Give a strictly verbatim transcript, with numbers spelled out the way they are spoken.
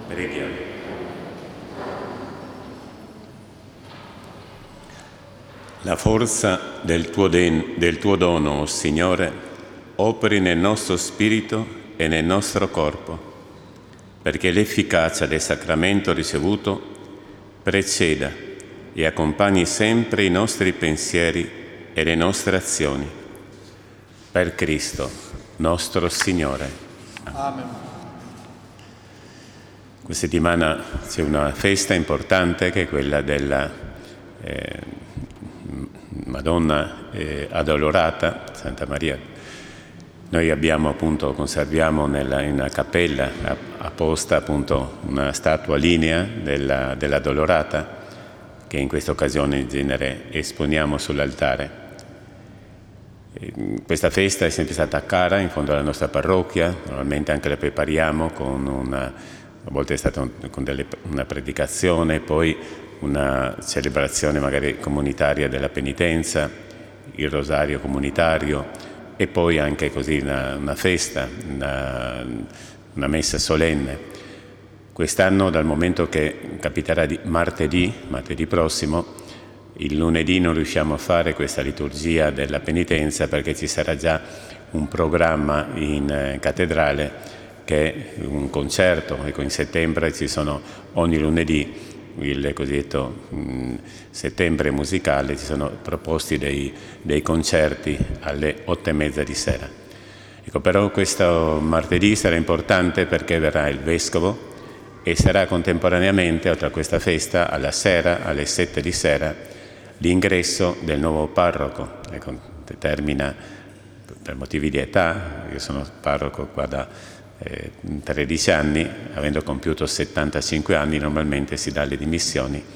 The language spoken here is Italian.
Preghiamo. La forza del tuo, den- del tuo dono, oh Signore, operi nel nostro spirito e nel nostro corpo, perché l'efficacia del sacramento ricevuto preceda e accompagni sempre i nostri pensieri e le nostre azioni. Per Cristo, nostro Signore. Amen. Questa settimana c'è una festa importante che è quella della eh, Madonna eh, Addolorata, Santa Maria. Noi abbiamo appunto, conserviamo nella, in una cappella apposta appunto una statua lignea della, dell'Addolorata che in questa occasione in genere esponiamo sull'altare. Questa festa è sempre stata cara in fondo alla nostra parrocchia, normalmente anche la prepariamo con una... A volte è stata un, con delle, una predicazione, poi una celebrazione magari comunitaria della penitenza, il rosario comunitario e poi anche così una, una festa, una, una messa solenne. Quest'anno, dal momento che capiterà di martedì, martedì prossimo, il lunedì non riusciamo a fare questa liturgia della penitenza perché ci sarà già un programma in eh, cattedrale che è un concerto, ecco, in settembre ci sono ogni lunedì il cosiddetto mh, settembre musicale, ci sono proposti dei, dei concerti alle otto e mezza di sera. Ecco, però questo martedì sarà importante perché verrà il Vescovo e sarà contemporaneamente, oltre a questa festa, alla sera, alle sette di sera, l'ingresso del nuovo parroco. Ecco, determina per motivi di età, io sono parroco qua da Eh, tredici anni, avendo compiuto settantacinque anni, normalmente si dà le dimissioni